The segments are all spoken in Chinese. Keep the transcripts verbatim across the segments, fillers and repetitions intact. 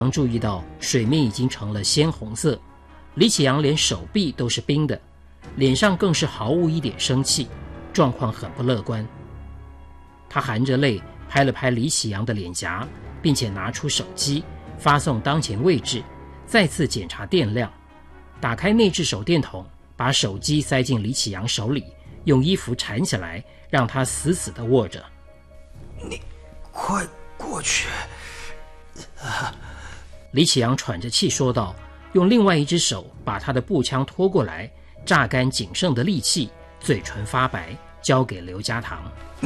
注意到水面已经成了鲜红色，李启阳连手臂都是冰的，脸上更是毫无一点生气，状况很不乐观。他含着泪拍了拍李启阳的脸颊，并且拿出手机发送当前位置，再次检查电量，打开内置手电筒，把手机塞进李启阳手里，用衣服缠起来，让他死死地握着。 你快过去！啊、 李启阳喘着气说道，用另外一只手把他的步枪拖过来，榨干仅剩的力气，嘴唇发白，交给刘家堂。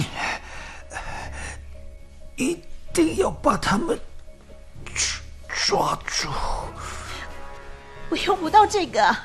一定要把他们抓住！ 我用不到这个。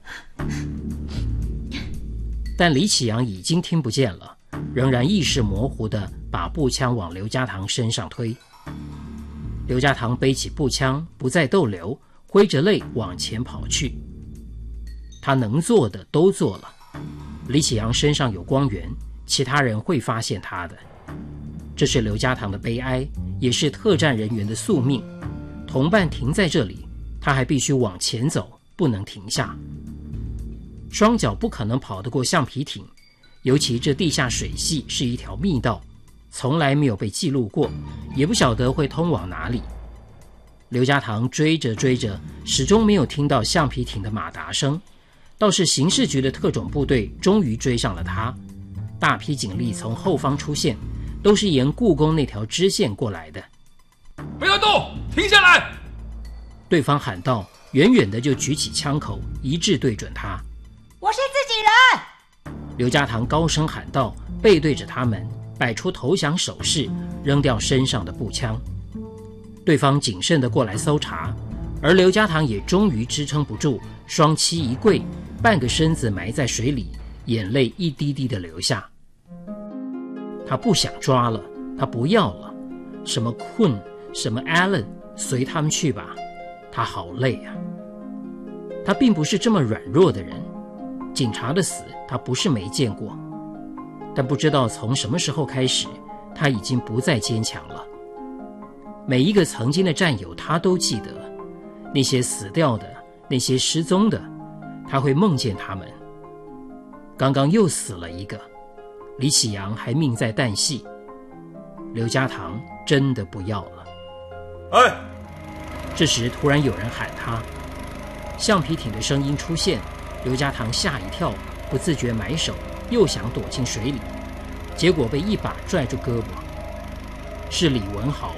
但李启阳已经听不见了，仍然意识模糊地把步枪往刘家堂身上推。刘家堂背起步枪，不再逗留，挥着泪往前跑去。他能做的都做了。李启阳身上有光源，其他人会发现他的。这是刘家堂的悲哀，也是特战人员的宿命。同伴停在这里，他还必须往前走，不能停下。双脚不可能跑得过橡皮艇，尤其这地下水系是一条密道，从来没有被记录过，也不晓得会通往哪里。刘家堂追着追着，始终没有听到橡皮艇的马达声，倒是刑事局的特种部队终于追上了他。大批警力从后方出现，都是沿故宫那条支线过来的。 不要动，停下来！ 对方喊道，远远的就举起枪口，一致对准他。 我是自己人！ 刘家堂高声喊道，背对着他们，摆出投降手势，扔掉身上的步枪。对方谨慎地过来搜查，而刘家堂也终于支撑不住，双膝一跪，半个身子埋在水里，眼泪一滴滴地流下。他不想抓了，他不要了，什么困，什么 Allen， 随他们去吧，他好累啊。他并不是这么软弱的人，警察的死他不是没见过，但不知道从什么时候开始，他已经不再坚强了。每一个曾经的战友他都记得，那些死掉的，那些失踪的，他会梦见他们。刚刚又死了一个，李启阳还命在旦夕，刘家堂真的不要了。 哎！ 这时突然有人喊他，橡皮艇的声音出现，刘家堂吓一跳，不自觉埋手，又想躲进水里，结果被一把拽住胳膊。是李文豪。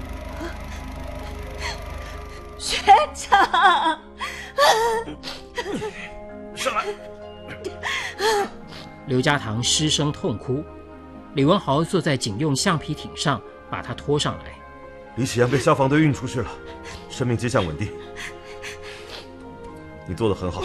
学长， 上来！ 刘家堂失声痛哭，李文豪坐在警用橡皮艇上，把他拖上来。 李启阳被消防队运出去了，生命迹象稳定。你做得很好。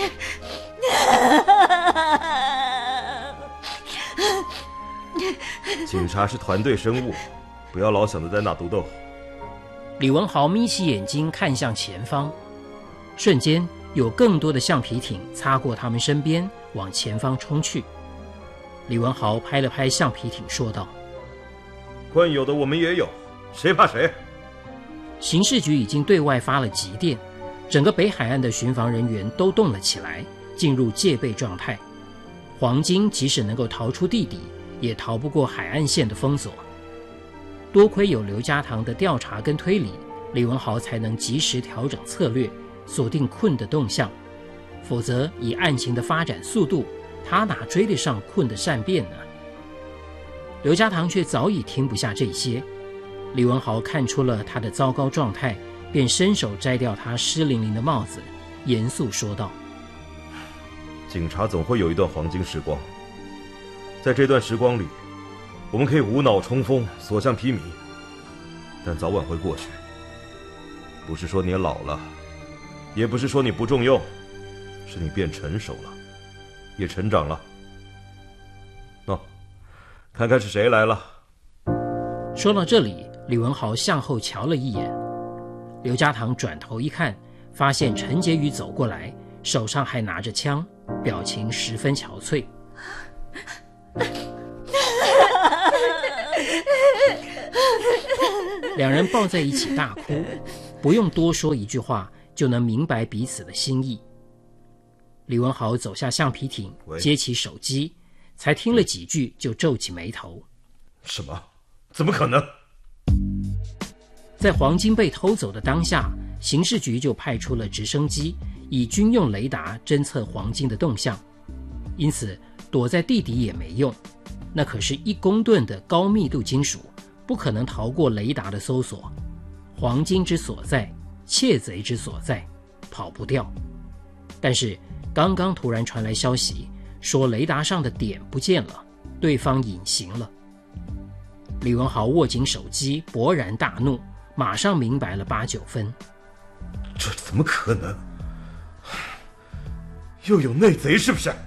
警察是团队生物，不要老想着在那独斗。 李文豪眯起眼睛看向前方，瞬间有更多的橡皮艇擦过他们身边，往前方冲去。李文豪拍了拍橡皮艇说道， 惯有的我们也有，谁怕谁？ 刑事局已经对外发了急电，整个北海岸的巡防人员都动了起来，进入戒备状态。黄金即使能够逃出地底，也逃不过海岸线的封锁。多亏有刘家堂的调查跟推理，李文豪才能及时调整策略，锁定困的动向，否则以案情的发展速度，他哪追得上困的善变呢？刘家堂却早已听不下这些。李文豪看出了他的糟糕状态，便伸手摘掉他湿淋淋的帽子，严肃说道， 警察总会有一段黄金时光，在这段时光里，我们可以无脑冲锋，所向披靡，但早晚会过去。不是说你老了，也不是说你不重用，是你变成熟了，也成长了。喏、哦，看看是谁来了。 说到这里，李文豪向后瞧了一眼，刘家堂转头一看，发现陈洁瑜走过来，手上还拿着枪，表情十分憔悴。两人抱在一起大哭， 不用多说一句话就能明白彼此的心意。李文豪走下橡皮艇，接起手机，才听了几句就皱起眉头。 什么？怎么可能？ 在黄金被偷走的当下，刑事局就派出了直升机，以军用雷达侦测黄金的动向。因此躲在地底也没用，那可是一公吨的高密度金属，不可能逃过雷达的搜索。黄金之所在，窃贼之所在，跑不掉。但是刚刚突然传来消息，说雷达上的点不见了，对方隐形了。李文豪握紧手机，勃然大怒，马上明白了八九分。 这怎么可能？又有内贼是不是？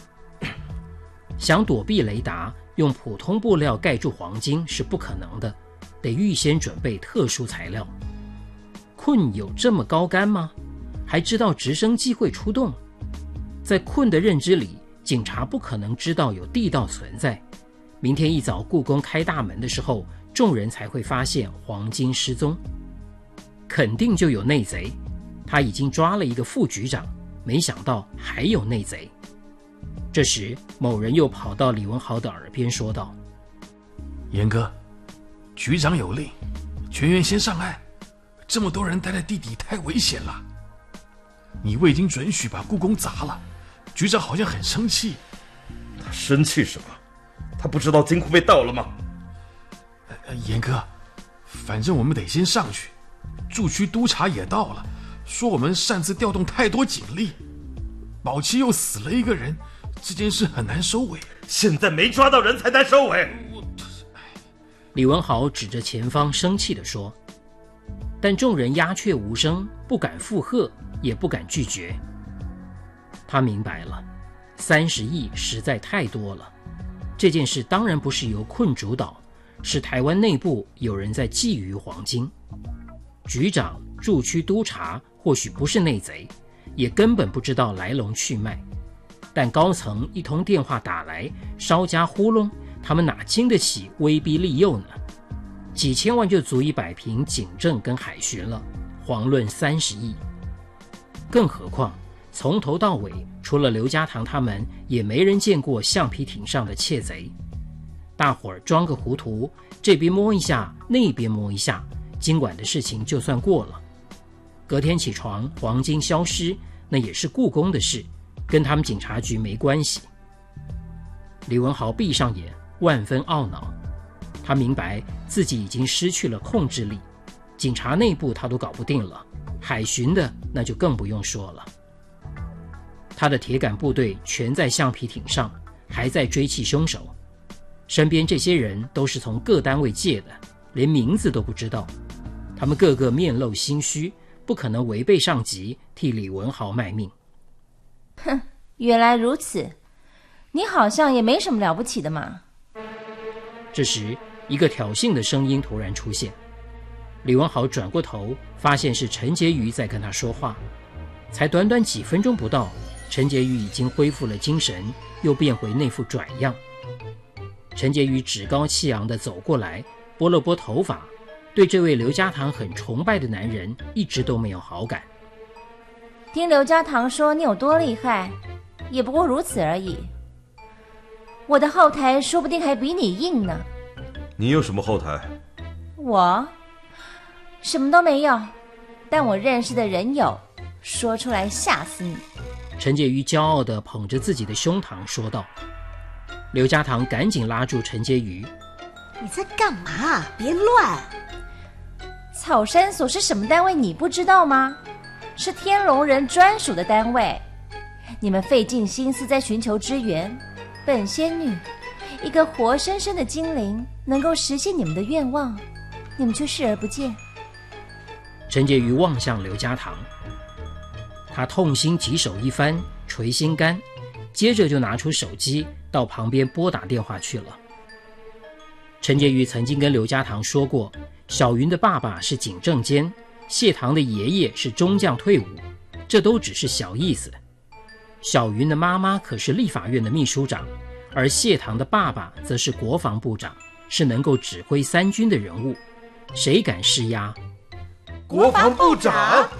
想躲避雷达，用普通布料盖住黄金是不可能的，得预先准备特殊材料。困有这么高干吗？还知道直升机会出动？在困的认知里，警察不可能知道有地道存在。明天一早故宫开大门的时候，众人才会发现黄金失踪。肯定就有内贼，他已经抓了一个副局长，没想到还有内贼。这时某人又跑到李文豪的耳边说道： 严哥，局长有令，全员先上岸，这么多人待在地底太危险了。你未经准许把故宫砸了，局长好像很生气。 他生气什么？他不知道金库被盗了吗？ 呃，严哥，反正我们得先上去。驻区督察也到了，说我们擅自调动太多警力，宝七又死了一个人，这件事很难收尾。 现在没抓到人才难收尾。 李文豪指着前方生气地说，但众人鸦雀无声，不敢附和，也不敢拒绝。他明白了，三十亿实在太多了，这件事当然不是由困主导，是台湾内部有人在觊觎黄金。局长、驻区督察或许不是内贼，也根本不知道来龙去脉，但高层一通电话打来，稍加糊弄，他们哪经得起威逼利诱呢？几千万就足以摆平警政跟海巡了，遑论三十亿。更何况从头到尾，除了刘家堂他们，也没人见过橡皮艇上的窃贼。大伙儿装个糊涂，这边摸一下，那边摸一下，今晚的事情就算过了。隔天起床，黄金消失，那也是故宫的事，跟他们警察局没关系。李文豪闭上眼，万分懊恼。他明白自己已经失去了控制力，警察内部他都搞不定了，海巡的那就更不用说了。他的铁杆部队全在橡皮艇上，还在追缉凶手。身边这些人都是从各单位借的，连名字都不知道。他们个个面露心虚，不可能违背上级，替李文豪卖命。 哼，原来如此，你好像也没什么了不起的嘛。 这时一个挑衅的声音突然出现，李文豪转过头，发现是陈洁瑜在跟他说话。才短短几分钟不到，陈洁瑜已经恢复了精神，又变回那副拽样。陈洁瑜趾高气扬地走过来，拨了拨头发，对这位刘家堂很崇拜的男人一直都没有好感。 听刘家堂说你有多厉害，也不过如此而已。我的后台说不定还比你硬呢。 你有什么后台？ 我什么都没有，但我认识的人有，说出来吓死你。 陈洁瑜骄傲地捧着自己的胸膛说道。刘家堂赶紧拉住陈洁瑜， 你在干嘛？别乱！ 草山所是什么单位你不知道吗？是天龙人专属的单位，你们费尽心思在寻求支援，本仙女一个活生生的精灵能够实现你们的愿望，你们却视而不见。 陈洁瑜望向刘家堂，他痛心疾首一番，捶心肝，接着就拿出手机到旁边拨打电话去了。陈洁瑜曾经跟刘家堂说过，小云的爸爸是警政监，谢堂的爷爷是中将退伍，这都只是小意思。小云的妈妈可是立法院的秘书长，而谢堂的爸爸则是国防部长，是能够指挥三军的人物，谁敢施压？ 国防部长。